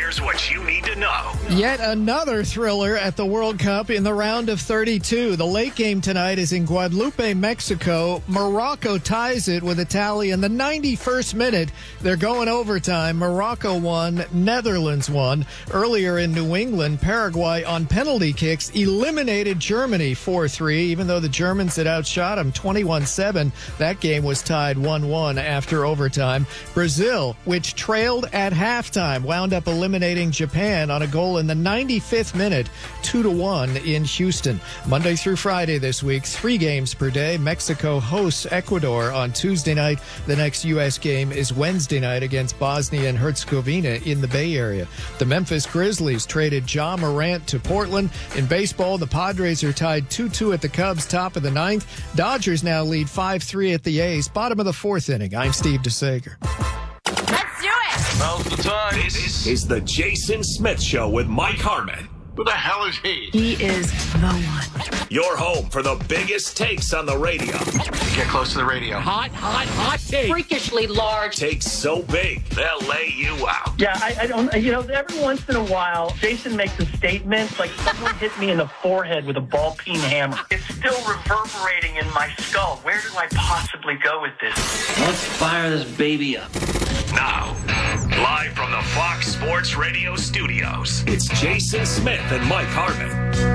Here's what you need to know. Yet another thriller at the World Cup in the round of 32. The late game tonight is in Guadalupe, Mexico. Morocco ties it with a tally in the 91st minute. They're going overtime. Morocco won, Netherlands won. Earlier in New England, Paraguay on penalty kicks eliminated Germany 4-3, even though the Germans had outshot them 21-7. That game was tied 1-1 after overtime. Brazil, which trailed at halftime, wound up eliminating Japan on a goal in the 95th minute, 2-1 in Houston. Monday through Friday this week, 3 games per day. Mexico hosts Ecuador on Tuesday night. The next U.S. game is Wednesday night against Bosnia and Herzegovina in the Bay Area. The Memphis Grizzlies traded Ja Morant to Portland. In baseball, the Padres are tied 2-2 at the Cubs, top of the 9th. Dodgers now lead 5-3 at the A's, bottom of the 4th inning. I'm Steve DeSager. Let's do it! Now's the time. This is the Jason Smith Show with Mike Harmon. Who the hell is he? He is the one. Your home for the biggest takes on the radio. Get close to the radio. Hot take. Freakishly large. Takes so big, they'll lay you out. Yeah, I don't, every once in a while, Jason makes a statement like someone hit me in the forehead with a ball-peen hammer. It's still reverberating in my skull. Where do I possibly go with this? Let's fire this baby up. Now, live from the Fox Sports Radio studios, it's Jason Smith and Mike Harmon.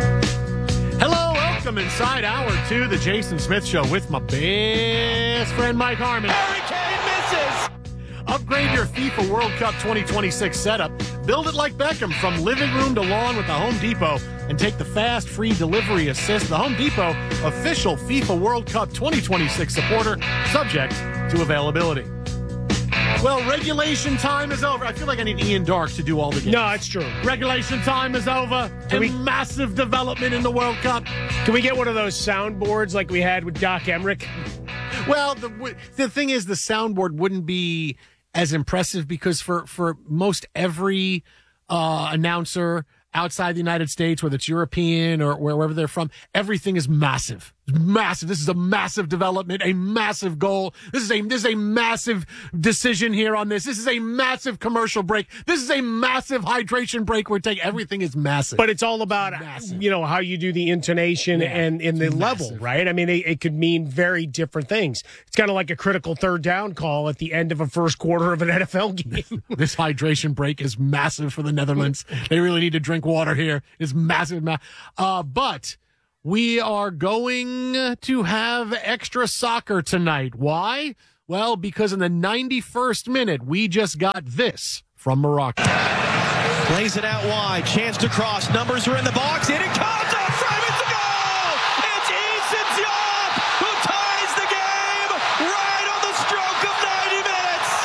Hello, welcome inside hour 2, the Jason Smith Show with my best friend Mike Harmon. Hurricane misses! Upgrade your FIFA World Cup 2026 setup. Build it like Beckham from living room to lawn with the Home Depot and take the fast, free delivery assist. The Home Depot, official FIFA World Cup 2026 supporter, subject to availability. Well, regulation time is over. I feel like I need Ian Dark to do all the games. No, it's true. Regulation time is over. Massive development in the World Cup. Can we get one of those soundboards like we had with Doc Emmerich? Well, the thing is, the soundboard wouldn't be as impressive because for most every announcer outside the United States, whether it's European or wherever they're from, everything is massive. Massive. This is a massive development, a massive goal. This is a massive decision here on this. This is a massive commercial break. This is a massive hydration break. We're taking everything is massive. But it's all about how you do the intonation and in the level, right? I mean, it could mean very different things. It's kind of like a critical third down call at the end of a first quarter of an NFL game. This hydration break is massive for the Netherlands. They really need to drink water here. It's massive. But we are going to have extra soccer tonight. Why? Well, because in the 91st minute, we just got this from Morocco. Plays it out wide. Chance to cross. Numbers are in the box. In it comes. Off frame. It's a goal. It's Issa Diop who ties the game right on the stroke of 90 minutes.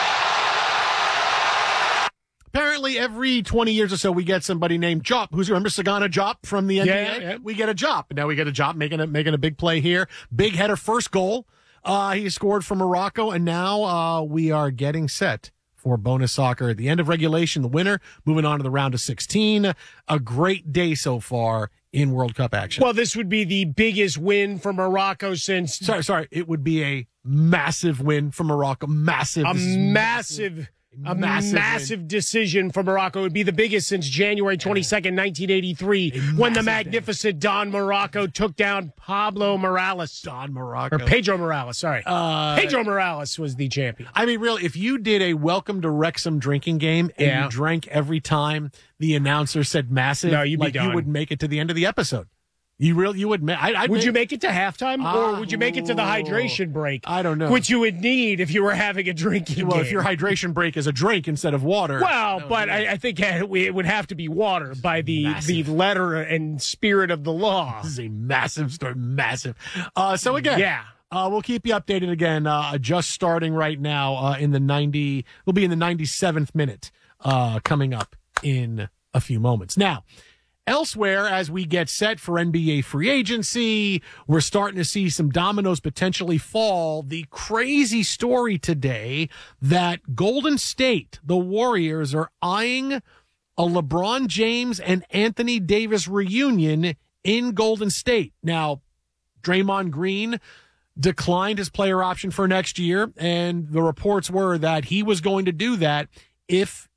Apparently, every 20 years or so, we get somebody named Jop. Who's remember Sagana Jop from the NBA? Yeah. We get a Jop. And now we get a Jop making a big play here. Big header, first goal. He scored for Morocco, and now we are getting set for bonus soccer at the end of regulation. The winner moving on to the round of 16. A great day so far in World Cup action. Well, this would be the biggest win for Morocco since... Sorry. It would be a massive win for Morocco. Massive. A massive decision for Morocco. It would be the biggest since January 22nd, 1983, when the magnificent Don Morocco took down Pablo Morales. Pedro Morales, sorry. Pedro Morales was the champion. I mean, really, if you did a Welcome to Wrexham drinking game and you drank every time the announcer said massive, you'd be done. You would make it to the end of the episode. You would. Would you make it to halftime, or would you make it to the hydration break? I don't know. Which you would need if you were having a drinking game. Well, if your hydration break is a drink instead of water. Well, but I think it would have to be water by the letter and spirit of the law. This is a massive story. Massive. So again, we'll keep you updated again. Just starting right now in the 90. We'll be in the 97th minute coming up in a few moments. Now. Elsewhere, as we get set for NBA free agency, we're starting to see some dominoes potentially fall. The crazy story today that Golden State, the Warriors, are eyeing a LeBron James and Anthony Davis reunion in Golden State. Now, Draymond Green declined his player option for next year, and the reports were that he was going to do that if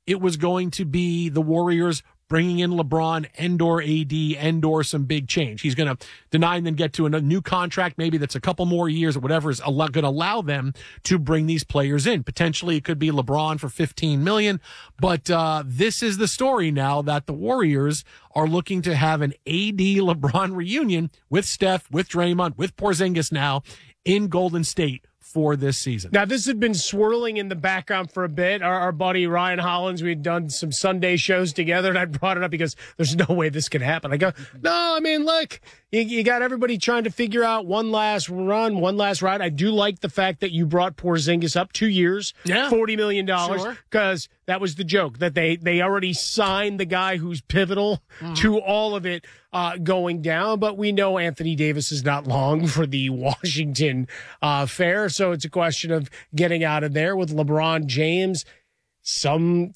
it was going to be the Warriors bringing in LeBron and/or AD and/or some big change. He's going to deny and then get to a new contract, maybe that's a couple more years or whatever is going to allow them to bring these players in. Potentially, it could be LeBron for $15 million. But this is the story now that the Warriors are looking to have an AD LeBron reunion with Steph, with Draymond, with Porzingis now in Golden State for this season. Now, this had been swirling in the background for a bit. Our buddy Ryan Hollins, we had done some Sunday shows together, and I brought it up because there's no way this could happen. I go, no, I mean, look, you got everybody trying to figure out one last run, one last ride. I do like the fact that you brought Porzingis up 2 years, $40 million, because that was the joke, that they already signed the guy who's pivotal to all of it going down. But we know Anthony Davis is not long for the Washington fair, so it's a question of getting out of there with LeBron James. Some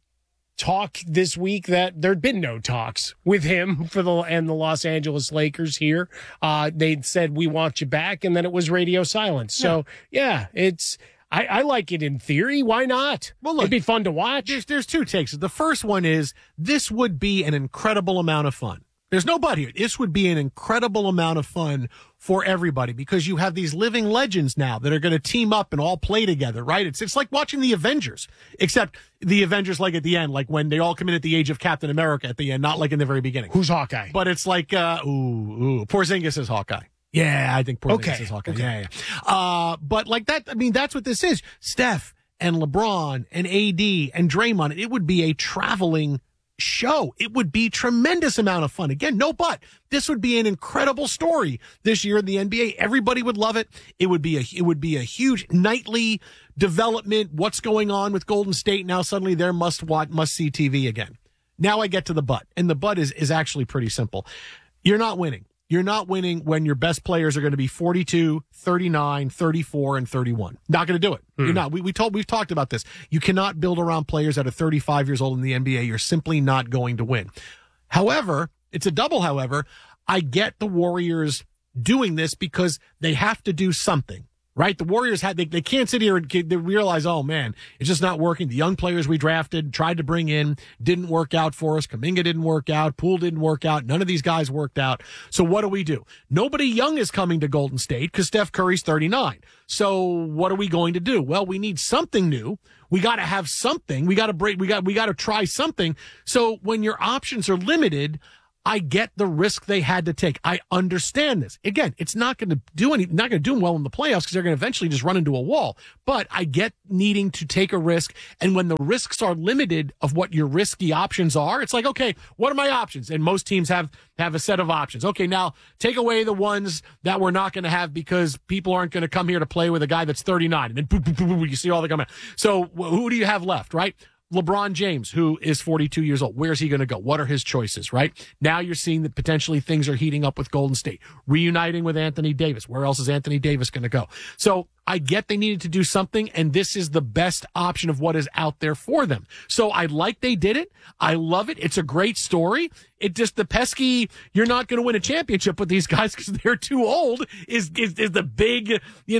talk this week that there'd been no talks with him for the Los Angeles Lakers here. They said, we want you back, and then it was radio silence. So, yeah, it's... I like it in theory. Why not? Well, look, it'd be fun to watch. There's two takes. The first one is this would be an incredible amount of fun. There's no but here. This would be an incredible amount of fun for everybody because you have these living legends now that are going to team up and all play together, right? It's like watching the Avengers, except the Avengers like at the end, like when they all come in at the age of Captain America at the end, not like in the very beginning. Who's Hawkeye? But it's like, Porzingis is Hawkeye. Yeah, I think Porzingis is Hawkeye. Okay. Yeah. But like that, I mean, that's what this is. Steph and LeBron and AD and Draymond, it would be a traveling show. It would be tremendous amount of fun. Again, no but. This would be an incredible story this year in the NBA. Everybody would love it. It would be a huge nightly development. What's going on with Golden State now? Suddenly they're must see TV again. Now I get to the but, and the but is actually pretty simple. You're not winning. You're not winning when your best players are going to be 42, 39, 34, and 31. Not going to do it. You're not. We've talked about this. You cannot build around players that are 35 years old in the NBA. You're simply not going to win. However, it's a double however. I get the Warriors doing this because they have to do something. Right? The Warriors they can't sit here and they realize, oh man, it's just not working. The young players we drafted, tried to bring in, didn't work out for us. Kuminga didn't work out. Poole didn't work out. None of these guys worked out. So what do? Nobody young is coming to Golden State because Steph Curry's 39. So what are we going to do? Well, we need something new. We got to have something. We got to try something. So when your options are limited, I get the risk they had to take. I understand this. Again, it's not going to do them well in the playoffs because they're going to eventually just run into a wall. But I get needing to take a risk. And when the risks are limited of what your risky options are, it's like, okay, what are my options? And most teams have a set of options. Okay, now take away the ones that we're not going to have because people aren't going to come here to play with a guy that's 39. And then boop, boop, boop, boop, you see all the coming. So who do you have left, right? LeBron James, who is 42 years old. Where's he going to go? What are his choices, right? Now you're seeing that potentially things are heating up with Golden State. Reuniting with Anthony Davis. Where else is Anthony Davis going to go? So I get they needed to do something, and this is the best option of what is out there for them. So I like they did it. I love it. It's a great story. It just, the pesky, you're not going to win a championship with these guys because they're too old is the big,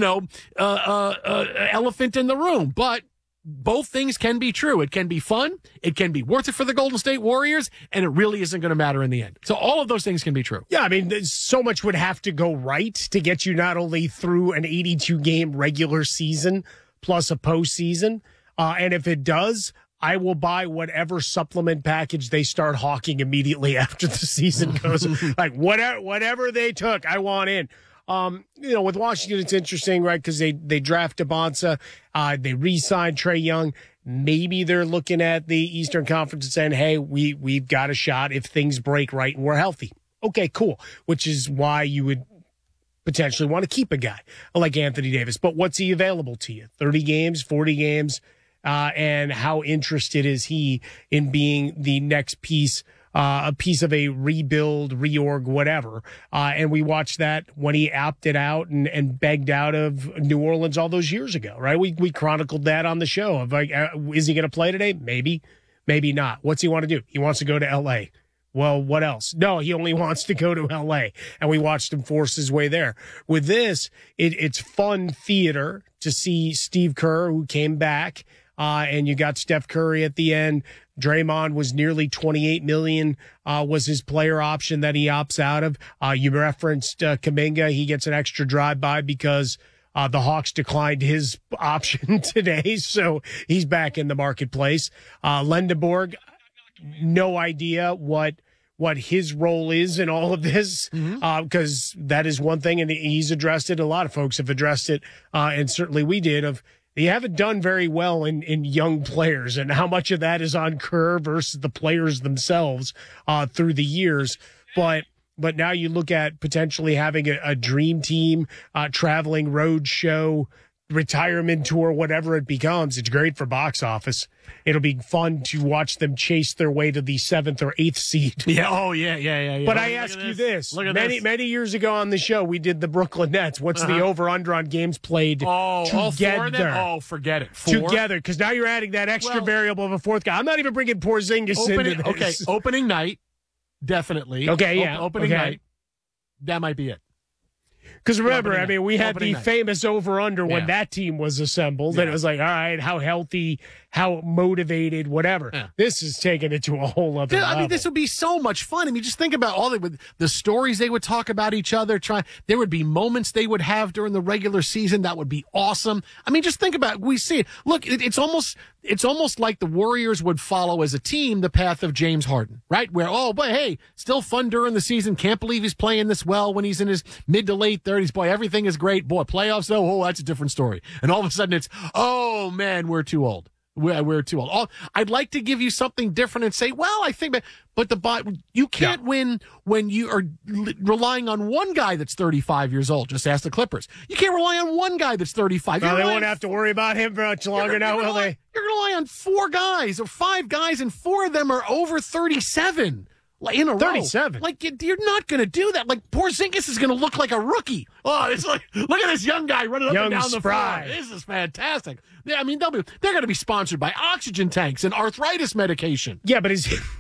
elephant in the room. But both things can be true. It can be fun. It can be worth it for the Golden State Warriors, and it really isn't going to matter in the end. So all of those things can be true. Yeah, I mean, so much would have to go right to get you not only through an 82-game regular season plus a postseason, and if it does, I will buy whatever supplement package they start hawking immediately after the season goes. Like, whatever they took, I want in. With Washington, it's interesting, right? Because they draft Bonsa, they re-sign Trae Young. Maybe they're looking at the Eastern Conference and saying, hey, we've got a shot if things break right and we're healthy. Okay, cool. Which is why you would potentially want to keep a guy like Anthony Davis. But what's he available to you? 30 games, 40 games? And how interested is he in being the next piece, a piece of a rebuild, reorg, whatever. And we watched that when he opted out and begged out of New Orleans all those years ago, right? We chronicled that on the show of like, is he going to play today? Maybe, maybe not. What's he want to do? He wants to go to LA. Well, what else? No, he only wants to go to LA, and we watched him force his way there. With this, it's fun theater to see Steve Kerr, who came back, and you got Steph Curry at the end. Draymond was nearly $28 million, was his player option that he opts out of. You referenced Kuminga. He gets an extra drive-by because the Hawks declined his option today, so he's back in the marketplace. Lendeborg, no idea what his role is in all of this, because that is one thing, and he's addressed it. A lot of folks have addressed it, and certainly we did, you haven't done very well in young players, and how much of that is on Kerr versus the players themselves through the years. But now you look at potentially having a dream team, traveling road show, retirement tour, whatever it becomes. It's great for box office. It'll be fun to watch them chase their way to the 7th or 8th seed. Yeah. Oh, yeah. But I ask you this. Many years ago on the show, we did the Brooklyn Nets. What's the over-under on games played together? All 4 of them? Oh, forget it. 4? Together, because now you're adding that extra variable of a fourth guy. I'm not even bringing Porzingis into this. Okay, opening night, definitely. Okay, yeah. Opening night, that might be it. Because remember, we had the famous over-under when that team was assembled, and it was like, all right, how healthy, how motivated, whatever. Yeah. This is taking it to a whole other level. I mean, this would be so much fun. I mean, just think about all the stories they would talk about each other. There would be moments they would have during the regular season that would be awesome. I mean, just think about it. We see it. Look, it's almost like the Warriors would follow as a team the path of James Harden, right? Where, but hey, still fun during the season. Can't believe he's playing this well when he's in his mid to late 30s. Boy, everything is great. Boy, playoffs, though, that's a different story. And all of a sudden it's, oh, man, we're too old. We're too old. I'd like to give you something different and say, well, I think, but you can't win when you are relying on one guy that's 35 years old. Just ask the Clippers. You can't rely on one guy that's 35. No, they won't have to worry about him for much longer now, will they? You're going to rely on 4 guys or 5 guys, and 4 of them are over 37. In a row. 37. Like, you're not going to do that. Like, Porzingis is going to look like a rookie. Oh, it's like, look at this young guy running up and down the floor. This is fantastic. Yeah, I mean, they're going to be sponsored by oxygen tanks and arthritis medication. Yeah, but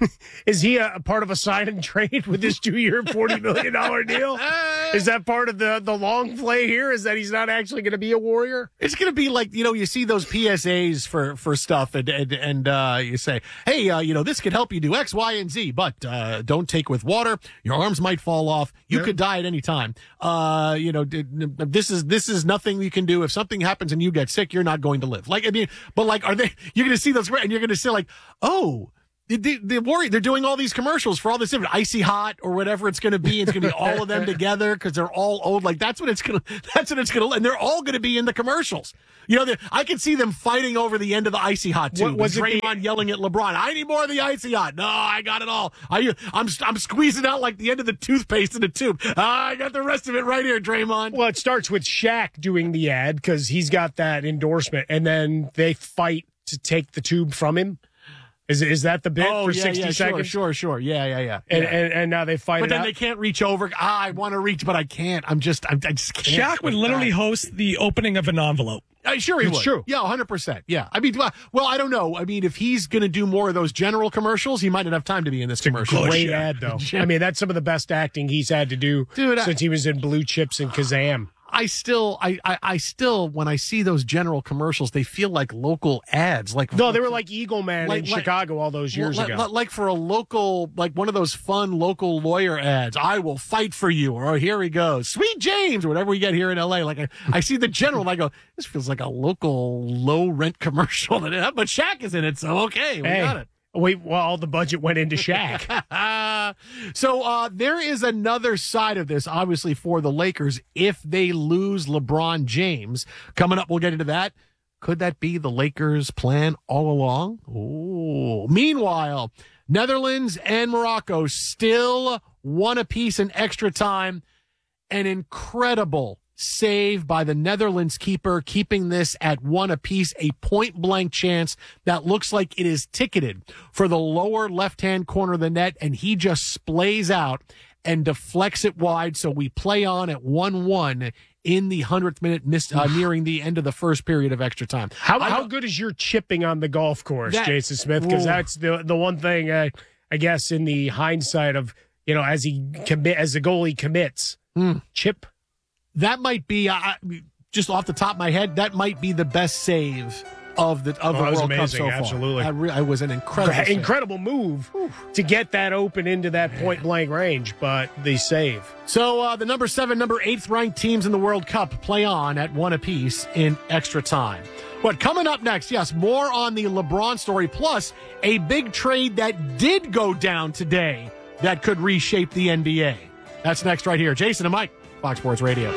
is he a part of a sign and trade with this 2-year, $40 million deal? Is that part of the long play here? Is that he's not actually going to be a Warrior? It's going to be like, you see those PSAs for stuff and you say, hey, this could help you do X, Y, and Z, but don't take with water. Your arms might fall off. You could die at any time. This is nothing you can do. If something happens and you get sick, you're not going to live. Like, I mean, but like, you're going to see those and you're going to say like, oh, the Warrior, they're doing all these commercials for all this different Icy Hot or whatever it's going to be. It's going to be all of them together because they're all old. Like that's what it's going to, and they're all going to be in the commercials. I can see them fighting over the end of the Icy Hot too. Was Draymond yelling at LeBron, I need more of the Icy Hot. No, I got it all. I'm squeezing out like the end of the toothpaste in a tube. I got the rest of it right here, Draymond. Well, it starts with Shaq doing the ad because he's got that endorsement, and then they fight to take the tube from him. Is that the bit for 60 seconds? Sure. Yeah. And now they fight but then they can't reach over. I want to reach, but I can't. I just can't. Shaq would literally host the opening of an envelope. Sure he would. True. Yeah, 100%. Yeah. I mean, well, I don't know. I mean, if he's going to do more of those general commercials, he might not have time to be in this commercial. Great ad, though. I mean, that's some of the best acting he's had to do since he was in Blue Chips and Kazam. I still, when I see those general commercials, they feel like local ads. No, they were like Eagle Man in Chicago all those years ago. Like for a local, like one of those fun local lawyer ads. I will fight for you, or here he goes, Sweet James, or whatever we get here in L.A. Like I see the general, and I go, this feels like a local low rent commercial. But Shaq is in it, so okay, we got it. All the budget went into Shaq. So there is another side of this, obviously, for the Lakers. If they lose LeBron James, coming up, we'll get into that. Could that be the Lakers' plan all along? Ooh. Meanwhile, Netherlands and Morocco still 1 apiece in extra time. An incredible save by the Netherlands keeper, keeping this at 1 apiece, a point-blank chance that looks like it is ticketed for the lower left-hand corner of the net, and he just splays out and deflects it wide, so we play on at 1-1 in the 100th minute, nearing the end of the first period of extra time. How good is your chipping on the golf course, Jason Smith? Because that's the one thing, I guess, in the hindsight of, as the goalie commits, chip. That might be, just off the top of my head, that might be the best save of the World amazing. Cup so far. Absolutely. It was an incredible move to get that open into that point-blank range, but the save. So the number 7, number 8th ranked teams in the World Cup play on at 1 apiece in extra time. But coming up next, yes, more on the LeBron story, plus a big trade that did go down today that could reshape the NBA. That's next right here. Jason and Mike, Fox Sports Radio.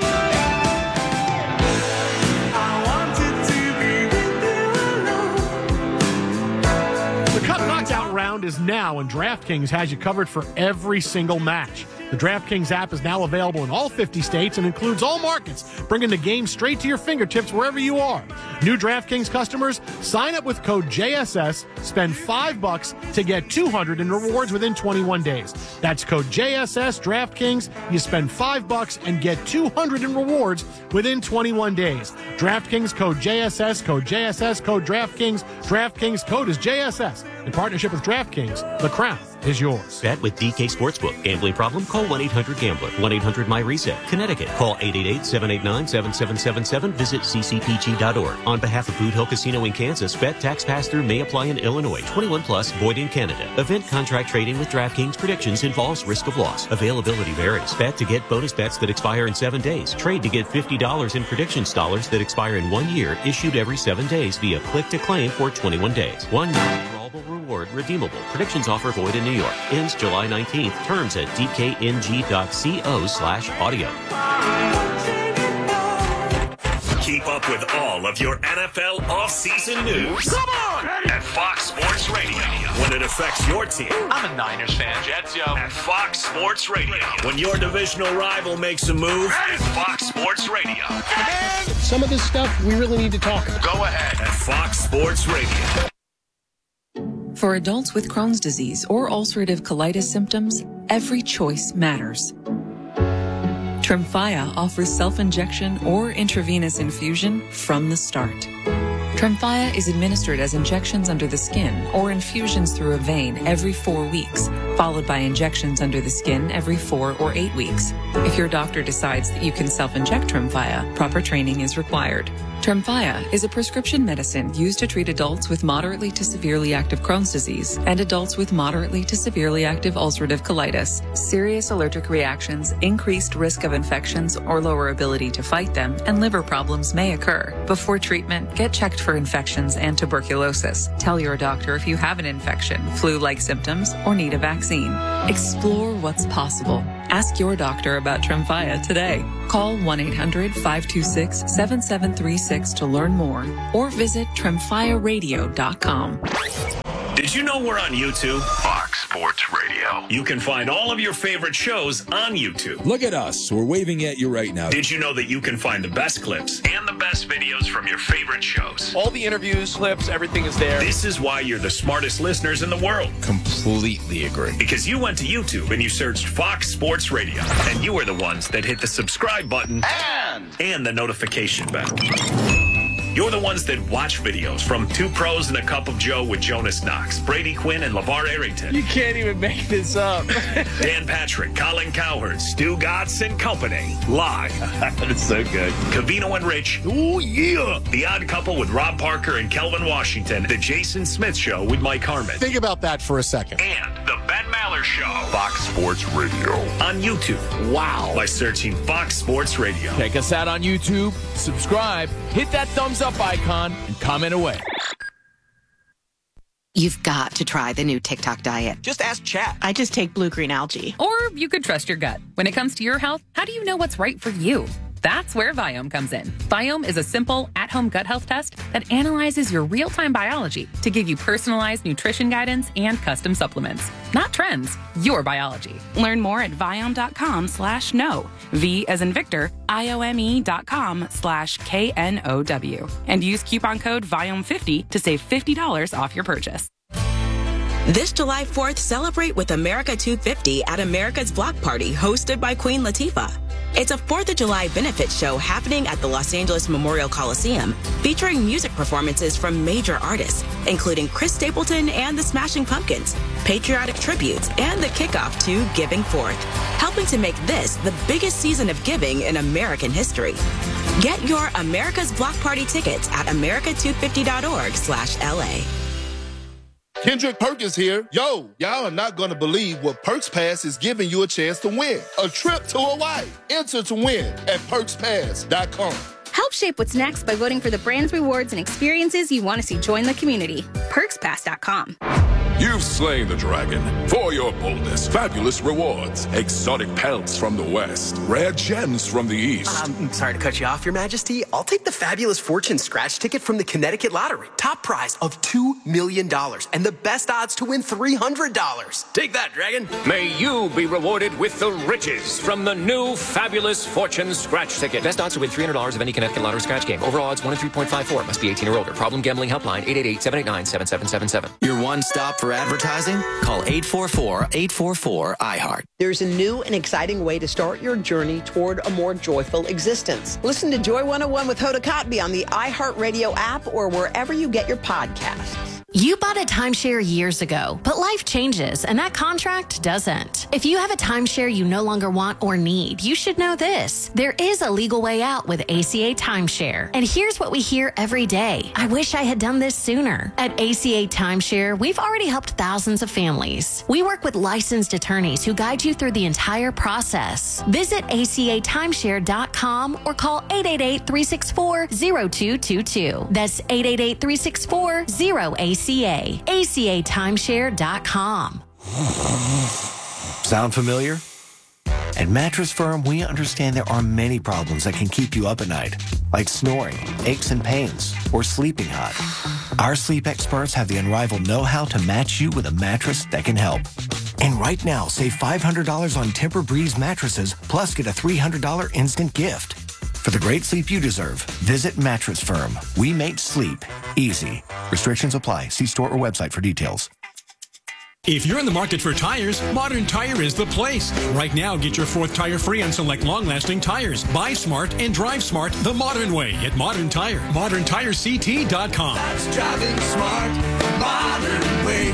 The Cup knockout round is now, and DraftKings has you covered for every single match. The DraftKings app is now available in all 50 states and includes all markets, bringing the game straight to your fingertips wherever you are. New DraftKings customers, sign up with code JSS, spend $5 to get $200 in rewards within 21 days. That's code JSS, DraftKings. You spend $5 and get $200 in rewards within 21 days. DraftKings code JSS, code JSS, code DraftKings. DraftKings code is JSS. In partnership with DraftKings, the crown is yours. Bet with DK Sportsbook. Gambling problem? Call 1-800-GAMBLER. 1-800-MY-RESET. Connecticut. Call 888-789-7777. Visit ccpg.org. On behalf of Boot Hill Casino in Kansas, bet tax pass-through may apply in Illinois. 21 plus, void in Canada. Event contract trading with DraftKings predictions involves risk of loss. Availability varies. Bet to get bonus bets that expire in 7 days. Trade to get $50 in predictions dollars that expire in 1 year, issued every 7 days via click to claim for 21 days. 1 year reward redeemable. Predictions offer void in New York. Ends July 19th. Terms at dkng.co/audio. Keep up with all of your NFL offseason news. Come on! At Fox Sports Radio. When it affects your team. I'm a Niners fan. Jets, yo. At Fox Sports Radio. When your divisional rival makes a move. At Fox Sports Radio. Some of this stuff we really need to talk about. Go ahead. At Fox Sports Radio. For adults with Crohn's disease or ulcerative colitis symptoms, every choice matters. Tremfya offers self-injection or intravenous infusion from the start. Tremfya is administered as injections under the skin or infusions through a vein every 4 weeks, followed by injections under the skin every 4 or 8 weeks. If your doctor decides that you can self-inject Tremfya, proper training is required. Tremfya is a prescription medicine used to treat adults with moderately to severely active Crohn's disease and adults with moderately to severely active ulcerative colitis. Serious allergic reactions, increased risk of infections or lower ability to fight them, and liver problems may occur. Before treatment, get checked for infections and tuberculosis. Tell your doctor if you have an infection, flu-like symptoms, or need a vaccine. Explore what's possible. Ask your doctor about Tremfya today. Call 1-800-526-7736 to learn more or visit TremfyaRadio.com. Did you know we're on YouTube? Fox Sports Radio. You can find all of your favorite shows on YouTube. Look at us. We're waving at you right now. Did you know that you can find the best clips and the best videos from your favorite shows? All the interviews, clips, everything is there. This is why you're the smartest listeners in the world. Completely agree. Because you went to YouTube and you searched Fox Sports Radio. And you were the ones that hit the subscribe button and the notification bell. You're the ones that watch videos from Two Pros and a Cup of Joe with Jonas Knox, Brady Quinn, and LeVar Arrington. You can't even make this up. Dan Patrick, Colin Cowherd, Stu Gatz and Company. Live. That's so good. Covino and Rich. Oh, yeah. The Odd Couple with Rob Parker and Kelvin Washington. The Jason Smith Show with Mike Harmon. Think about that for a second. And the Ben Maller Show. Fox Sports Radio. On YouTube. Wow. By searching Fox Sports Radio. Check us out on YouTube. Subscribe. Hit that thumbs up icon and comment away. You've got to try the new TikTok diet. Just ask Chat. I just take blue-green algae. Or you could trust your gut. When it comes to your health, how do you know what's right for you? That's where Viome comes in. Viome is a simple, at-home gut health test that analyzes your real-time biology to give you personalized nutrition guidance and custom supplements. Not trends, your biology. Learn more at Viome.com/know. V as in Victor, IOME.com/KNOW. And use coupon code Viome50 to save $50 off your purchase. This July 4th, celebrate with America 250 at America's Block Party, hosted by Queen Latifah. It's a 4th of July benefit show happening at the Los Angeles Memorial Coliseum, featuring music performances from major artists, including Chris Stapleton and the Smashing Pumpkins, patriotic tributes, and the kickoff to Giving Forth, helping to make this the biggest season of giving in American history. Get your America's Block Party tickets at america250.org/LA. Kendrick Perkins here. Yo, y'all are not going to believe what Perks Pass is giving you a chance to win. A trip to Hawaii. Enter to win at perkspass.com. Help shape what's next by voting for the brands, rewards, and experiences you want to see join the community. PerksPass.com. You've slain the dragon. For your boldness, fabulous rewards, exotic pelts from the west, rare gems from the east. I'm sorry to cut you off, Your Majesty. I'll take the fabulous fortune scratch ticket from the Connecticut Lottery. Top prize of $2 million and the best odds to win $300. Take that, dragon. May you be rewarded with the riches from the new fabulous fortune scratch ticket. Best odds to win $300 of any Connecticut Lottery scratch game. Overall odds 1 in 3.54. Must be 18 or older. Problem gambling helpline 888-789-7777. Your one stop for advertising? Call 844-844-iHeart. There's a new and exciting way to start your journey toward a more joyful existence. Listen to Joy 101 with Hoda Kotb on the iHeartRadio app or wherever you get your podcasts. You bought a timeshare years ago, but life changes and that contract doesn't. If you have a timeshare you no longer want or need, you should know this. There is a legal way out with ACA Timeshare. And here's what we hear every day. I wish I had done this sooner. At ACA Timeshare, we've already helped thousands of families. We work with licensed attorneys who guide you through the entire process. Visit acatimeshare.com or call 888-364-0222. That's 888-364-0ACA. ACAtimeshare.com. Sound familiar? At Mattress Firm, we understand there are many problems that can keep you up at night, like snoring, aches and pains, or sleeping hot. Our sleep experts have the unrivaled know-how to match you with a mattress that can help. And right now, save $500 on Tempur-Breeze mattresses, plus get a $300 instant gift. For the great sleep you deserve, visit Mattress Firm. We make sleep easy. Restrictions apply. See store or website for details. If you're in the market for tires, Modern Tire is the place. Right now, get your fourth tire free on select long-lasting tires. Buy smart and drive smart the modern way at Modern Tire. ModernTireCT.com. That's driving smart the modern way.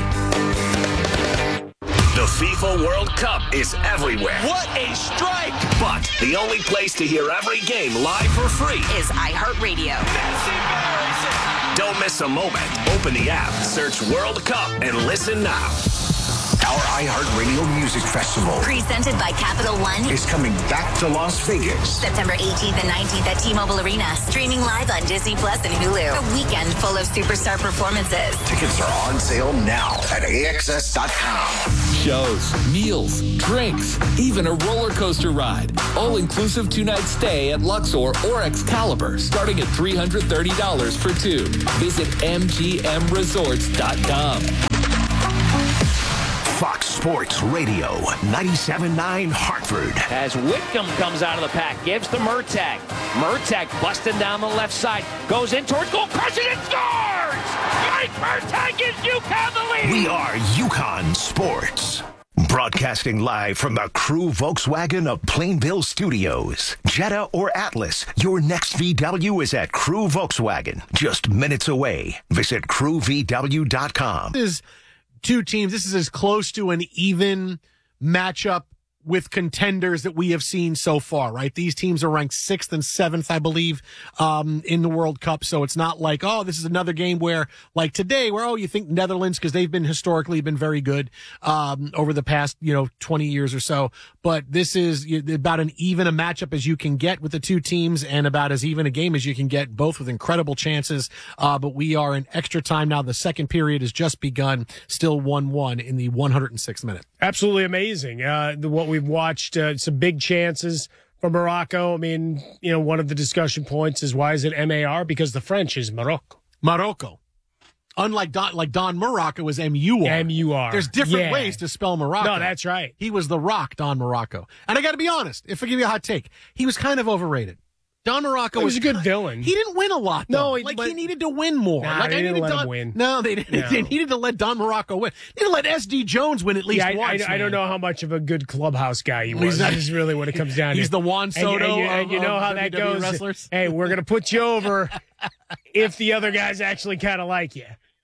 The FIFA World Cup is everywhere. What a strike! But the only place to hear every game live for free is iHeartRadio. That's embarrassing. Don't miss a moment. Open the app, search World Cup, and listen now. Our iHeartRadio Music Festival, presented by Capital One, is coming back to Las Vegas. September 18th and 19th at T-Mobile Arena. Streaming live on Disney Plus and Hulu. A weekend full of superstar performances. Tickets are on sale now at AXS.com. Shows, meals, drinks, even a roller coaster ride. All-inclusive two-night stay at Luxor or Excalibur, starting at $330 for two. Visit MGMResorts.com. Fox Sports Radio, 97.9 Hartford. As Whitcomb comes out of the pack, gives to Murtagh. Murtagh busting down the left side, goes in towards goal, crushes and scores! Mike Murtagh gives UConn the lead! We are UConn Sports. Broadcasting live from the Crew Volkswagen of Plainville Studios. Jetta or Atlas, your next VW is at Crew Volkswagen. Just minutes away. Visit crewvw.com. This is two teams. This is as close to an even matchup with contenders that we have seen so far, right? These teams are ranked 6th and 7th, I believe, in the World Cup. So it's not like, oh, this is another game where, like today, where, oh, you think Netherlands, because they've been historically been very good, over the past, 20 years or so. But this is about an even a matchup as you can get with the two teams and about as even a game as you can get, both with incredible chances. But we are in extra time now. The second period has just begun, still 1-1 in the 106th minute. Absolutely amazing. What we've watched, some big chances for Morocco. I mean, one of the discussion points is why is it MAR? Because the French is Morocco. Morocco. Unlike Don Morocco was MUR. MUR. There's different ways to spell Morocco. No, that's right. He was the Rock, Don Morocco. And I got to be honest, if I give you a hot take, he was kind of overrated. Don Morocco was a good villain. He didn't win a lot, though. No, he needed to win more. Nah, they didn't let him win. No, they didn't. No. They needed to let Don Morocco win. They needed to let S.D. Jones win at least once. I don't know how much of a good clubhouse guy he was. That is really what it comes down to. He's the Juan Soto and you know how that WWE goes. Wrestlers. Hey, we're going to put you over if the other guys actually kind of like you.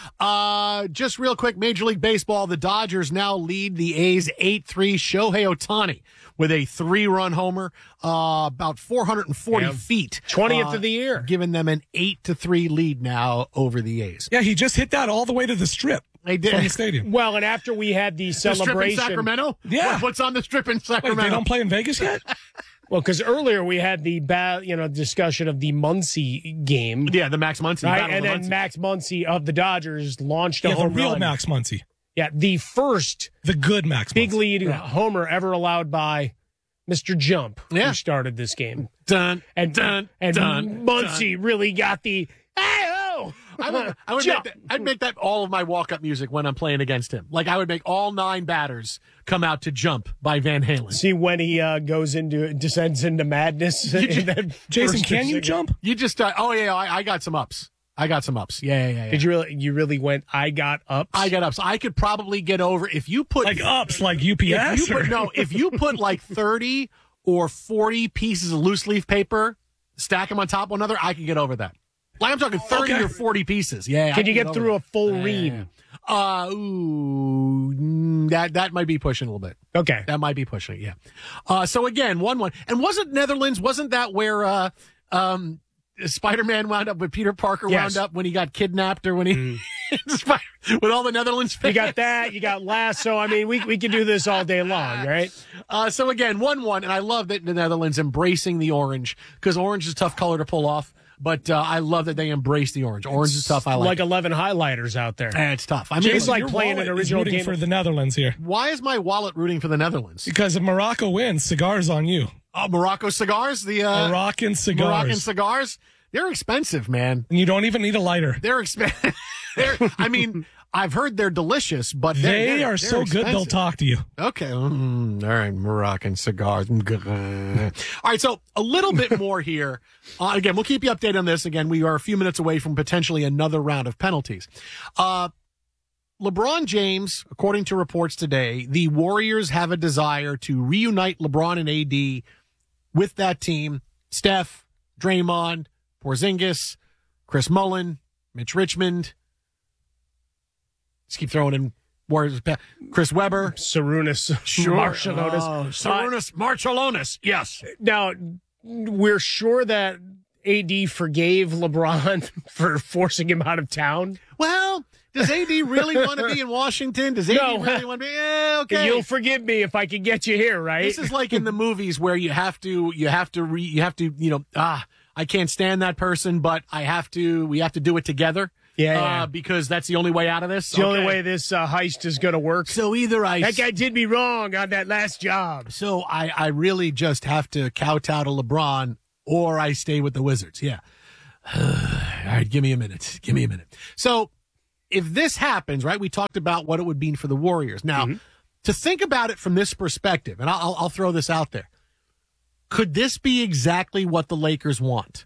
Just real quick, Major League Baseball, the Dodgers now lead the A's 8-3. Shohei Ohtani with a 3-run homer, about 440 feet. 20th of the year. Giving them an 8-3 lead now over the A's. Yeah, he just hit that all the way to the strip. They did. From the stadium. Well, and after we had the celebration. The strip in Sacramento? Yeah. What's on the strip in Sacramento? Wait, they don't play in Vegas yet? Well, because earlier we had the discussion of the Muncy game. Yeah, the Max Muncy. Right? And then Max Muncy of the Dodgers launched a home the real run. Max Muncy. Yeah, the first. The good Max big Muncy. lead homer ever allowed by Mr. Jump, who started this game. Dun, and dun, and dun, Muncy dun. really got the hey-oh! I'd make that all of my walk-up music when I'm playing against him. Like, I would make all 9 batters come out to Jump by Van Halen. See when he descends into madness. Jason, can you jump? You just, I got some ups. Yeah. Did you really went, I got ups? I got ups. I could probably get over, if you put. Like ups, like UPS? If you put like 30 or 40 pieces of loose leaf paper, stack them on top of one another, I could get over that. Like, I'm talking 30 or 40 pieces. Yeah. Can you get through a full ream? That might be pushing a little bit. Okay. That might be pushing it, yeah. So again, 1-1. And wasn't Netherlands, wasn't that where Spider-Man wound up, with Peter Parker wound up when he got kidnapped, or when he with all the Netherlands fans? You got that, you got Lasso. I mean, we could do this all day long, right? So again, 1-1, and I love that the Netherlands embracing the orange, because orange is a tough color to pull off. But I love that they embrace the orange. Orange is tough. I like 11 highlighters out there. It's tough. I mean, it's like playing an original game for the Netherlands here. Why is my wallet rooting for the Netherlands? Because if Morocco wins, cigars on you. Morocco cigars? The Moroccan cigars. Moroccan cigars? They're expensive, man. And you don't even need a lighter. They're expensive. I mean, I've heard they're delicious, but they are so expensive. good they'll talk to you. Okay. All right, Moroccan cigars. All right, so a little bit more here. Again, we'll keep you updated on this. Again, we are a few minutes away from potentially another round of penalties. LeBron James, according to reports today, the Warriors have a desire to reunite LeBron and AD with that team. Steph, Draymond, Porzingis, Chris Mullin, Mitch Richmond. Just keep throwing in Warriors. Chris Webber. Sarunas. Marciulionis. Sarunas Marciulionis. Yes. Now, we're sure that AD forgave LeBron for forcing him out of town. Well, does AD really want to be in Washington? Does AD really want to be? Yeah, okay. You'll forgive me if I can get you here, right? This is like in the movies where you have to, I can't stand that person, but we have to do it together. Yeah. Because that's the only way out of this. It's the only way this heist is going to work. So either that guy did me wrong on that last job. So I really just have to kowtow to LeBron, or I stay with the Wizards. Yeah. All right, give me a minute. So if this happens, right, we talked about what it would mean for the Warriors. Now, to think about it from this perspective, and I'll throw this out there. Could this be exactly what the Lakers want?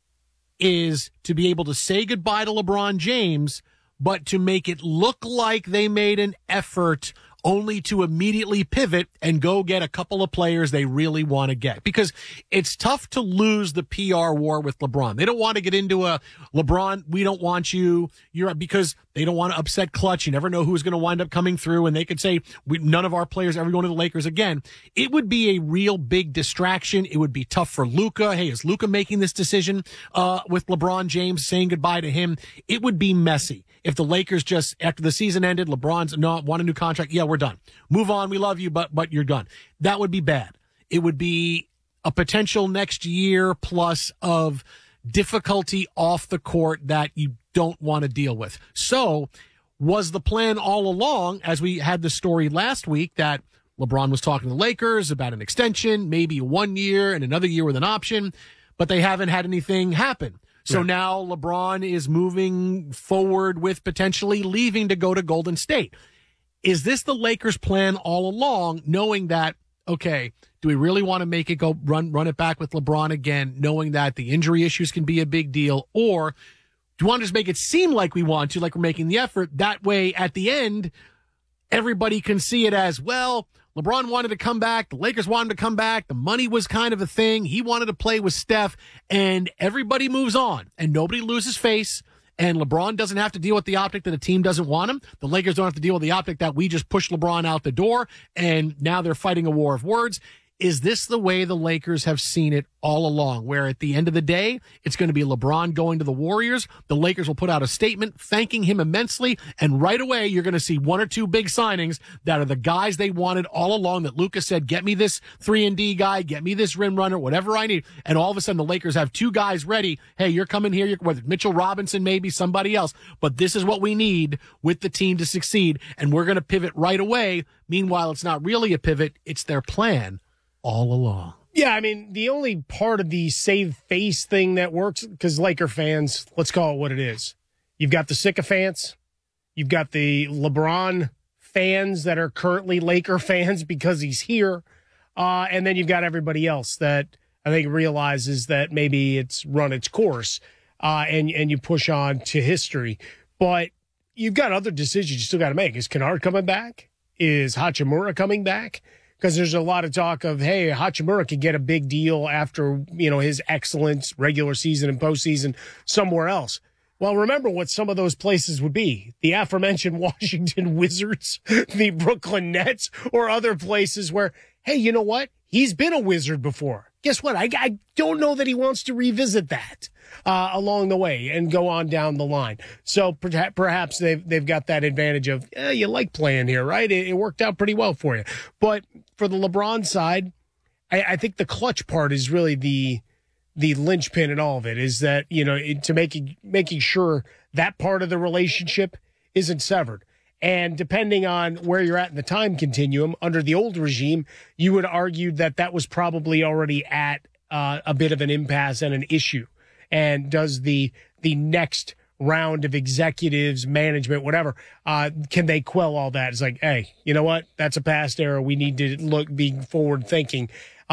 Is to be able to say goodbye to LeBron James, but to make it look like they made an effort, only to immediately pivot and go get a couple of players they really want to get. Because it's tough to lose the PR war with LeBron. They don't want to get into a LeBron, we don't want you, because they don't want to upset Clutch. You never know who's going to wind up coming through, and they could say, none of our players ever going to the Lakers again. It would be a real big distraction. It would be tough for Luka. Hey, is Luka making this decision with LeBron James, saying goodbye to him? It would be messy. If the Lakers just, after the season ended, LeBron's want a new contract. Yeah, we're done. Move on. We love you, but you're done. That would be bad. It would be a potential next year plus of difficulty off the court that you don't want to deal with. So was the plan all along, as we had the story last week, that LeBron was talking to the Lakers about an extension, maybe 1 year and another year with an option, but they haven't had anything happen. So now LeBron is moving forward with potentially leaving to go to Golden State. Is this the Lakers' plan all along, knowing that, okay, do we really want to make it go run it back with LeBron again, knowing that the injury issues can be a big deal? Or do you want to just make it seem like we want to, like we're making the effort? That way, at the end, everybody can see it as, well, LeBron wanted to come back. The Lakers wanted to come back. The money was kind of a thing. He wanted to play with Steph, and everybody moves on, and nobody loses face, and LeBron doesn't have to deal with the optic that a team doesn't want him. The Lakers don't have to deal with the optic that we just pushed LeBron out the door, and now they're fighting a war of words. Is this the way the Lakers have seen it all along, where at the end of the day, it's going to be LeBron going to the Warriors? The Lakers will put out a statement thanking him immensely, and right away, you're going to see one or two big signings that are the guys they wanted all along, that Lucas said, get me this 3-and-D guy, get me this rim runner, whatever I need. And all of a sudden, the Lakers have two guys ready. Hey, you're coming here, whether Mitchell Robinson, maybe somebody else, but this is what we need with the team to succeed, and we're going to pivot right away. Meanwhile, it's not really a pivot, it's their plan all along. Yeah, I mean, the only part of the save face thing that works, because Laker fans, let's call it what it is. You've got the sycophants. You've got the LeBron fans that are currently Laker fans because he's here. And then you've got everybody else that I think realizes that maybe it's run its course, and you push on to history. But you've got other decisions you still got to make. Is Kennard coming back? Is Hachimura coming back? Because there's a lot of talk of, hey, Hachimura could get a big deal after, his excellent regular season and postseason somewhere else. Well, remember what some of those places would be. The aforementioned Washington Wizards, the Brooklyn Nets, or other places where, hey, you know what? He's been a Wizard before. Guess what? I don't know that he wants to revisit that along the way and go on down the line. So perhaps they've got that advantage of, you like playing here, right? It worked out pretty well for you. But for the LeBron side, I think the clutch part is really the linchpin in all of it, is that, to making sure that part of the relationship isn't severed. And depending on where you're at in the time continuum, under the old regime, you would argue that was probably already at a bit of an impasse and an issue. And does the next round of executives, management, whatever, can they quell all that? It's like, hey, you know what? That's a past era. We need to be forward thinking.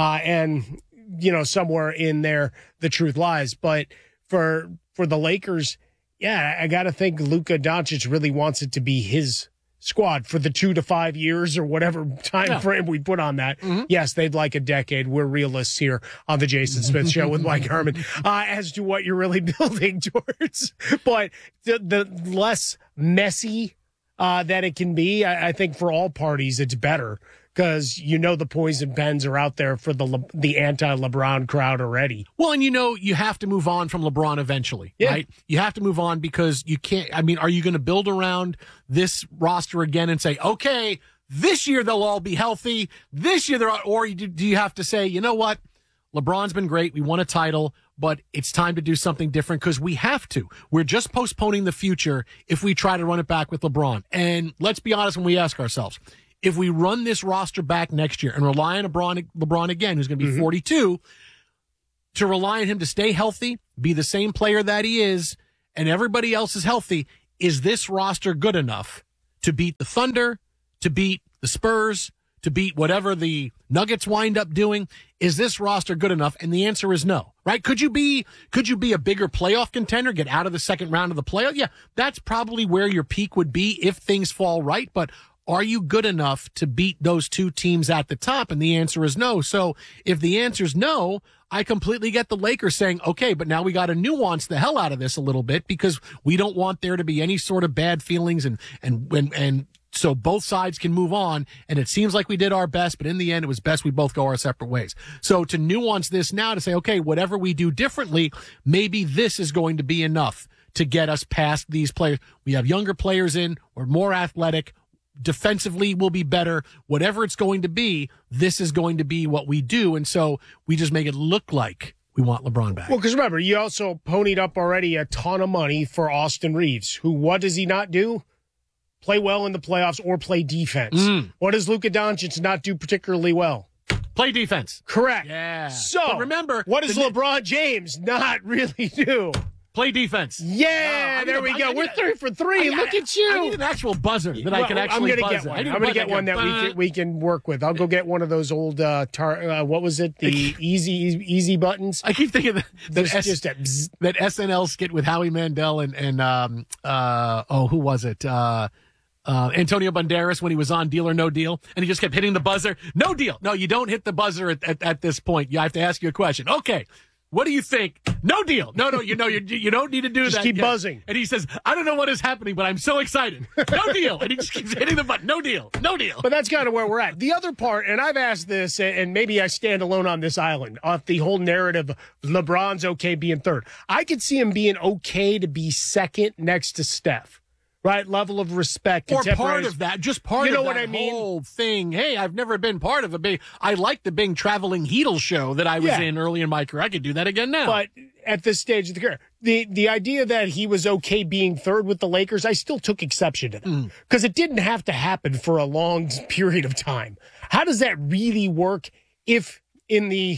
And, somewhere in there, the truth lies. But for the Lakers, yeah, I got to think Luka Doncic really wants it to be his squad for the 2 to 5 years or whatever time frame we put on that. Mm-hmm. Yes, they'd like a decade. We're realists here on the Jason Smith Show with Mike Herman as to what you're really building towards. But the less messy that it can be, I think for all parties, it's better. Because the poison pens are out there for the anti-LeBron crowd already. Well, and you have to move on from LeBron eventually, right? You have to move on because you can't. I mean, are you going to build around this roster again and say, okay, this year they'll all be healthy. This year or do you have to say, you know what? LeBron's been great. We won a title, but it's time to do something different because we have to. We're just postponing the future if we try to run it back with LeBron. And let's be honest when we ask ourselves, if we run this roster back next year and rely on LeBron again, who's going to be 42, to rely on him to stay healthy, be the same player that he is, and everybody else is healthy, is this roster good enough to beat the Thunder, to beat the Spurs, to beat whatever the Nuggets wind up doing? Is this roster good enough? And the answer is no, right? Could you be a bigger playoff contender, get out of the second round of the playoff? Yeah, that's probably where your peak would be if things fall right, but are you good enough to beat those two teams at the top? And the answer is no. So if the answer is no, I completely get the Lakers saying, okay, but now we got to nuance the hell out of this a little bit because we don't want there to be any sort of bad feelings and so both sides can move on. And it seems like we did our best, but in the end, it was best we both go our separate ways. So to nuance this now to say, okay, whatever we do differently, maybe this is going to be enough to get us past these players. We have younger players in, we're more athletic. Defensively will be better. Whatever it's going to be, this is going to be what we do. And so we just make it look like we want LeBron back. Well, because remember, you also ponied up already a ton of money for Austin Reeves, who, what does he not do? Play well in the playoffs or play defense. What does Luka Doncic not do particularly well? Play defense. Correct. Yeah. So but remember, what does LeBron James not really do? Play defense. Yeah, there we go. We're 3 for 3. Look at you. I need an actual buzzer that I can actually buzz. I'm going to get one that we can work with. I'll go get one of those old, what was it? The easy buttons. I keep thinking that SNL skit with Howie Mandel and who was it? Antonio Banderas when he was on Deal or No Deal, and he just kept hitting the buzzer. No deal. No, you don't hit the buzzer at this point. You have to ask you a question. Okay. what do you think? No deal. No, you don't need to do just that. Keep buzzing. And he says, I don't know what is happening, but I'm so excited. No deal. And he just keeps hitting the button. No deal. No deal. But that's kind of where we're at. The other part, and I've asked this, and maybe I stand alone on this island, off the whole narrative of LeBron's okay being third. I could see him being okay to be second next to Steph. Right, level of respect. Or part of that, just part of that whole thing. Hey, I've never been part of a big. I like the Bing traveling Heedle show that I was in early in my career. I could do that again now. But at this stage of the career, the idea that he was okay being third with the Lakers, I still took exception to that because it didn't have to happen for a long period of time. How does that really work if in the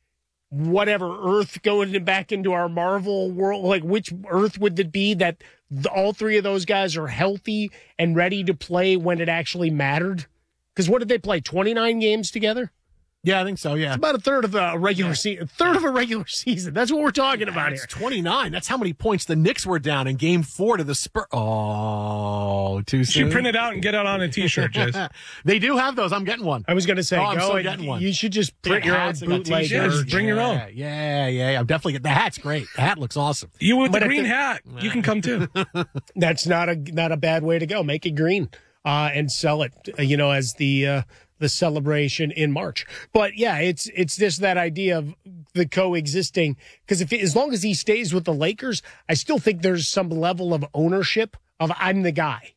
whatever Earth going back into our Marvel world, like which Earth would it be that all three of those guys are healthy and ready to play when it actually mattered? Because what did they play? 29 games together? Yeah, I think so. Yeah, it's about a third of a regular season. Of a regular season. That's what we're talking about here. 29. That's how many points the Knicks were down in Game 4 to the Spurs. Oh, too soon. You should print it out and get it on a T-shirt, Jace. They do have those. I'm getting one. I was going to say, I'm so getting one. You should just print your own bootleg. Just bring your own. Yeah. I'm definitely getting the hat's great. The hat looks awesome. You with the green hat, you can come too. That's not a bad way to go. Make it green and sell it. As the celebration in March. But yeah, it's just that idea of the coexisting, because as long as he stays with the Lakers, I still think there's some level of ownership of I'm the guy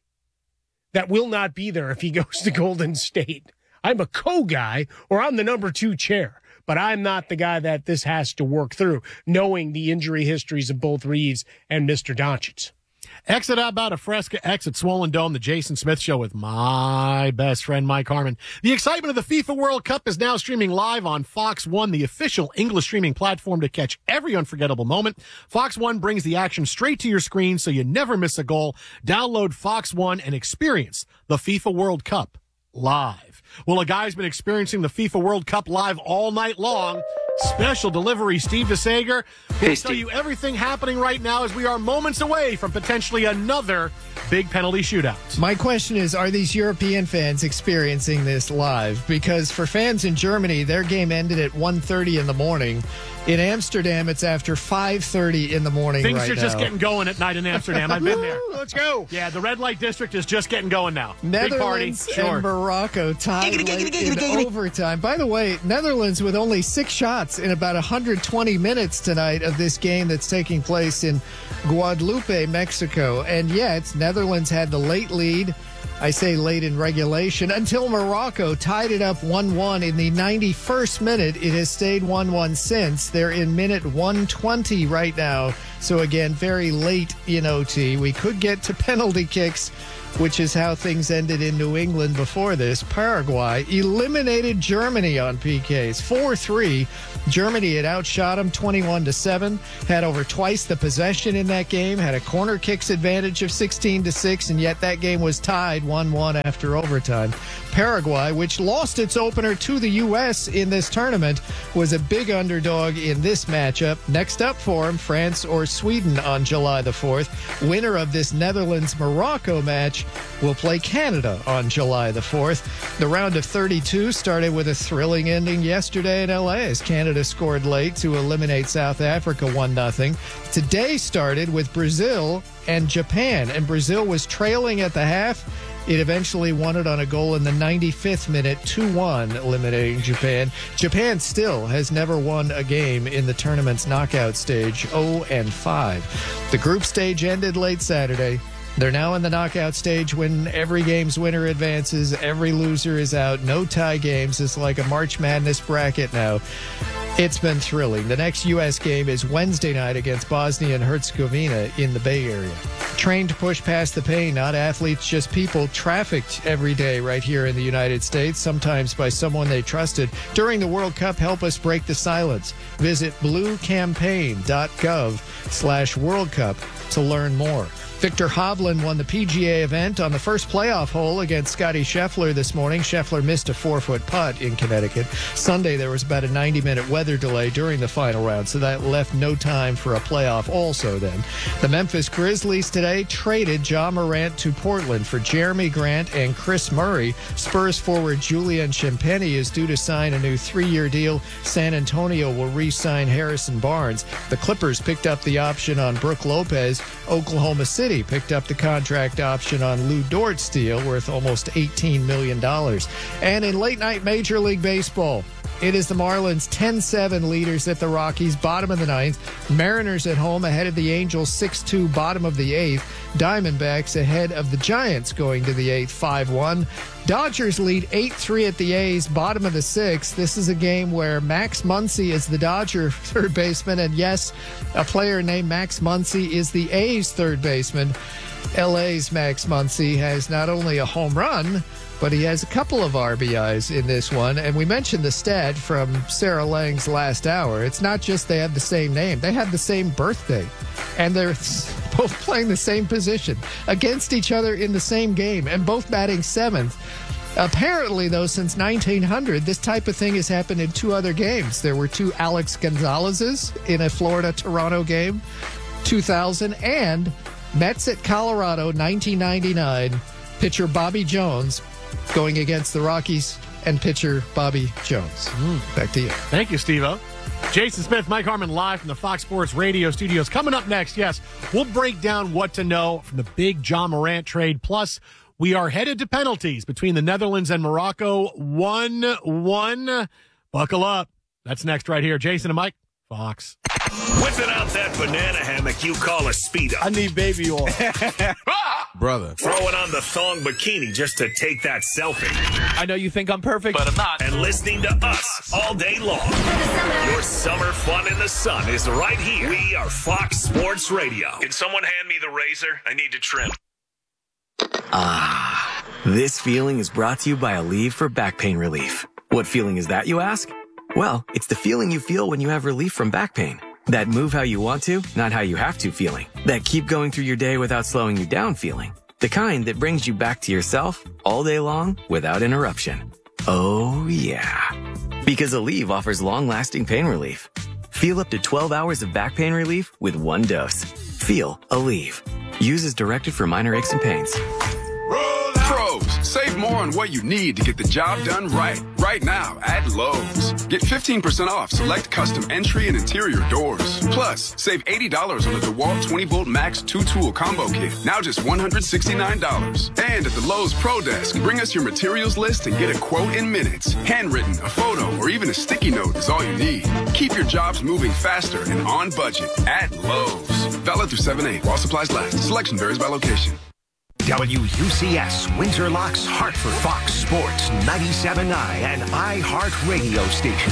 that will not be there if he goes to Golden State. I'm a co-guy or I'm the number 2 chair, but I'm not the guy that this has to work through, knowing the injury histories of both Reeves and Mr. Doncic. Exit out about a Fresca, exit Swollen Dome, the Jason Smith Show with my best friend, Mike Harmon. The excitement of the FIFA World Cup is now streaming live on Fox One, the official English streaming platform to catch every unforgettable moment. Fox One brings the action straight to your screen so you never miss a goal. Download Fox One and experience the FIFA World Cup live. Well, a guy's been experiencing the FIFA World Cup live all night long. Special delivery, Steve DeSager. We'll tell you everything happening right now as we are moments away from potentially another big penalty shootout. My question is, are these European fans experiencing this live? Because for fans in Germany, their game ended at 1:30 in the morning. In Amsterdam, it's after 5:30 in the morning. Things right are just getting going at night in Amsterdam. I've been there. Let's go. Yeah, the red light district is just getting going now. Netherlands big party. And Morocco tied in overtime. By the way, Netherlands with only 6 shots in about 120 minutes tonight of this game that's taking place in Guadalupe, Mexico. And yet, Netherlands had the late lead. I say late in regulation, until Morocco tied it up 1-1 in the 91st minute. It has stayed 1-1 since. They're in minute 120 right now. So again, very late in OT. We could get to penalty kicks, which is how things ended in New England before this. Paraguay eliminated Germany on PKs, 4-3. Germany had outshot them 21-7, had over twice the possession in that game, had a corner kicks advantage of 16-6, and yet that game was tied 1-1 after overtime. Paraguay, which lost its opener to the U.S. in this tournament, was a big underdog in this matchup. Next up for them, France or Sweden on July the 4th. Winner of this Netherlands-Morocco match will play Canada on July the 4th. The round of 32 started with a thrilling ending yesterday in L.A. as Canada scored late to eliminate South Africa 1-0. Today started with Brazil and Japan, and Brazil was trailing at the half. It eventually won it on a goal in the 95th minute, 2-1, eliminating Japan. Japan still has never won a game in the tournament's knockout stage, 0-5. The group stage ended late Saturday. They're now in the knockout stage when every game's winner advances, every loser is out, no tie games. It's like a March Madness bracket now. It's been thrilling. The next U.S. game is Wednesday night against Bosnia and Herzegovina in the Bay Area. Trained to push past the pain, not athletes, just people trafficked every day right here in the United States, sometimes by someone they trusted. During the World Cup, help us break the silence. Visit bluecampaign.gov/World Cup to learn more. Victor Hovland won the PGA event on the first playoff hole against Scotty Scheffler this morning. Scheffler missed a 4-foot putt in Connecticut. Sunday, there was about a 90-minute weather delay during the final round, so that left no time for a playoff also then. The Memphis Grizzlies today traded Ja Morant to Portland for Jeremy Grant and Chris Murray. Spurs forward Julian Champagny is due to sign a new 3-year deal. San Antonio will re-sign Harrison Barnes. The Clippers picked up the option on Brook Lopez. Oklahoma City picked up the contract option on Lou Dort's deal worth almost $18 million. And in late-night Major League Baseball, it is the Marlins 10-7 leaders at the Rockies, bottom of the ninth. Mariners at home ahead of the Angels 6-2, bottom of the eighth. Diamondbacks ahead of the Giants going to the eighth, 5-1. Dodgers lead 8-3 at the A's, bottom of the sixth. This is a game where Max Muncy is the Dodger third baseman, and yes, a player named Max Muncy is the A's third baseman. LA's Max Muncy has not only a home run, but he has a couple of RBIs in this one. And we mentioned the stat from Sarah Lang's last hour. It's not just they have the same name. They have the same birthday. And they're both playing the same position against each other in the same game and both batting seventh. Apparently, though, since 1900, this type of thing has happened in 2 other games. There were 2 Alex Gonzalez's in a Florida-Toronto game, 2000, and Mets at Colorado, 1999. Pitcher Bobby Jones going against the Rockies and pitcher Bobby Jones. Back to you. Thank you, Steve-O. Jason Smith, Mike Harmon live from the Fox Sports Radio studios. Coming up next, yes, we'll break down what to know from the big Ja Morant trade. Plus, we are headed to penalties between the Netherlands and Morocco. 1-1. Buckle up. That's next right here. Jason and Mike, Fox. Whipping out that banana hammock you call a Speedo. I need baby oil. Brother. Throwing on the thong bikini just to take that selfie. I know you think I'm perfect, but I'm not. And listening to us all day long. Your summer fun in the sun is right here. We are Fox Sports Radio. Can someone hand me the razor? I need to trim. Ah, this feeling is brought to you by Aleve for back pain relief. What feeling is that, you ask? Well, it's the feeling you feel when you have relief from back pain. That move how you want to, not how you have to feeling. That keep going through your day without slowing you down feeling. The kind that brings you back to yourself all day long without interruption. Oh, yeah. Because Aleve offers long-lasting pain relief. Feel up to 12 hours of back pain relief with 1 dose. Feel Aleve. Use as directed for minor aches and pains. Pros, save more on what you need to get the job done right. Right now at Lowe's. Get 15% off select custom entry and interior doors. Plus, save $80 on the DeWalt 20-volt Max 2-tool combo kit. Now just $169. And at the Lowe's Pro Desk, bring us your materials list and get a quote in minutes. Handwritten, a photo, or even a sticky note is all you need. Keep your jobs moving faster and on budget at Lowe's. Valid through 7/8 while supplies last. Selection varies by location. WUCS Windsor Locks Hartford Fox Sports 97.9 and iHeart Radio Station.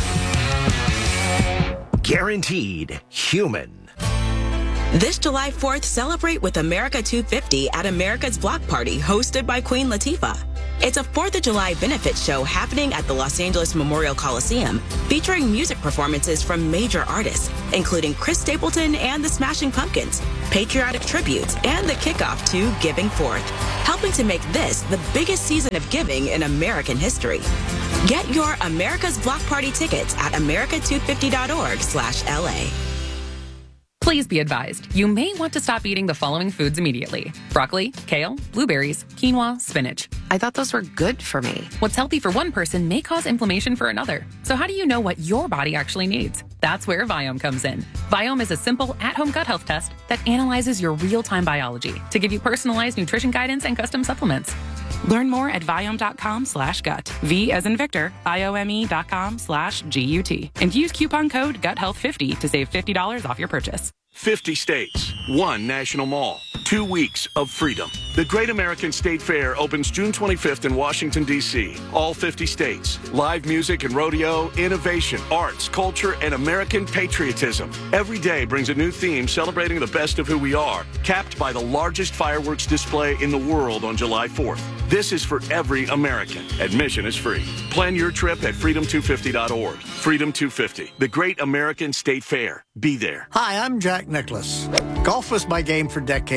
Guaranteed human. This July 4th, celebrate with America 250 at America's Block Party, hosted by Queen Latifah. It's a 4th of July benefit show happening at the Los Angeles Memorial Coliseum, featuring music performances from major artists, including Chris Stapleton and the Smashing Pumpkins, patriotic tributes, and the kickoff to Giving Forth, helping to make this the biggest season of giving in American history. Get your America's Block Party tickets at america250.org/LA. Please be advised, you may want to stop eating the following foods immediately. Broccoli, kale, blueberries, quinoa, spinach. I thought those were good for me. What's healthy for one person may cause inflammation for another. So how do you know what your body actually needs? That's where Viome comes in. Viome is a simple at-home gut health test that analyzes your real-time biology to give you personalized nutrition guidance and custom supplements. Learn more at Viome.com/gut. V as in Victor, IOME.com/GUT. And use coupon code GUTHEALTH50 to save $50 off your purchase. 50 states, 1 national mall, 2 weeks of freedom. The Great American State Fair opens June 25th in Washington, D.C. All 50 states. Live music and rodeo, innovation, arts, culture, and American patriotism. Every day brings a new theme celebrating the best of who we are, capped by the largest fireworks display in the world on July 4th. This is for every American. Admission is free. Plan your trip at freedom250.org. Freedom 250, the Great American State Fair. Be there. Hi, I'm Jack Nicklaus. Golf was my game for decades,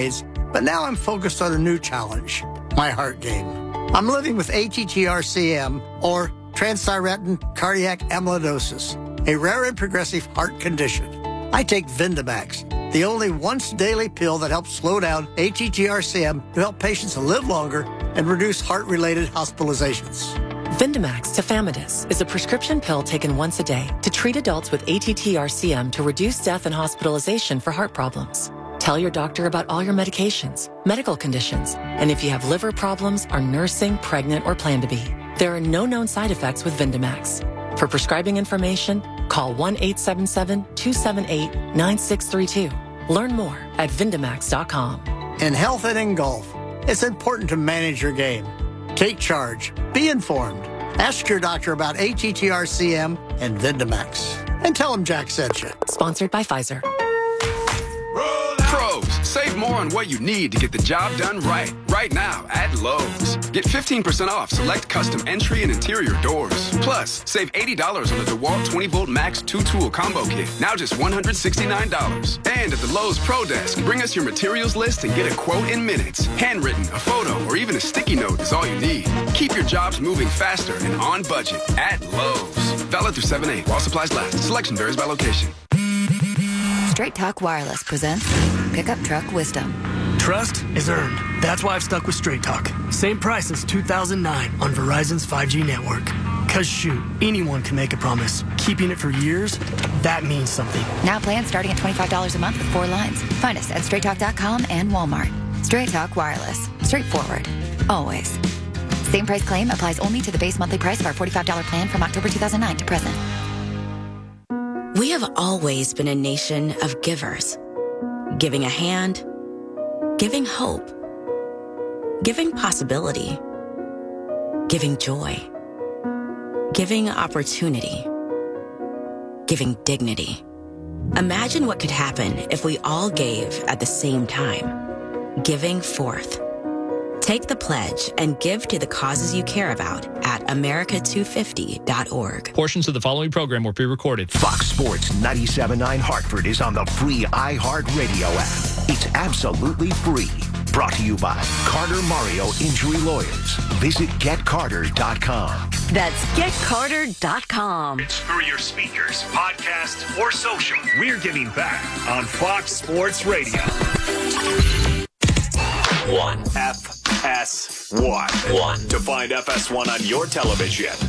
But now I'm focused on a new challenge, my heart game. I'm living with ATTR-CM, or transthyretin cardiac amyloidosis, a rare and progressive heart condition. I take Vindamax, the only once-daily pill that helps slow down ATTR-CM to help patients live longer and reduce heart-related hospitalizations. Vindamax tafamidis is a prescription pill taken once a day to treat adults with ATTR-CM to reduce death and hospitalization for heart problems. Tell your doctor about all your medications, medical conditions, and if you have liver problems, are nursing, pregnant, or plan to be. There are no known side effects with Vindamax. For prescribing information, call 1-877-278-9632. Learn more at Vindamax.com. In health and in golf, it's important to manage your game. Take charge. Be informed. Ask your doctor about ATTR-CM and Vindamax. And tell them Jack sent you. Sponsored by Pfizer. Pros, save more on what you need to get the job done right. Right now at Lowe's. Get 15% off select custom entry and interior doors. Plus, save $80 on the DeWalt 20-volt Max 2-tool combo kit. Now just $169. And at the Lowe's Pro Desk, bring us your materials list and get a quote in minutes. Handwritten, a photo, or even a sticky note is all you need. Keep your jobs moving faster and on budget at Lowe's. Valid through 7/8 while supplies last. Selection varies by location. Straight Talk Wireless presents Pickup Truck Wisdom. Trust is earned. That's why I've stuck with Straight Talk. Same price since 2009 on Verizon's 5G network. Cause shoot, anyone can make a promise. Keeping it for years, that means something. Now plans starting at $25 a month with 4 lines. Find us at straighttalk.com and Walmart. Straight Talk Wireless. Straightforward. Always. Same price claim applies only to the base monthly price of our $45 plan from October 2009 to present. We have always been a nation of givers. Giving a hand, giving hope, giving possibility, giving joy, giving opportunity, giving dignity. Imagine what could happen if we all gave at the same time. Giving forth. Take the pledge and give to the causes you care about at America250.org. Portions of the following program were pre-recorded. Fox Sports 97.9 Hartford is on the free iHeartRadio app. It's absolutely free. Brought to you by Carter Mario Injury Lawyers. Visit GetCarter.com. That's GetCarter.com. It's through your speakers, podcast, or social. We're giving back on Fox Sports Radio. 1 FS1. To find FS1 on your television,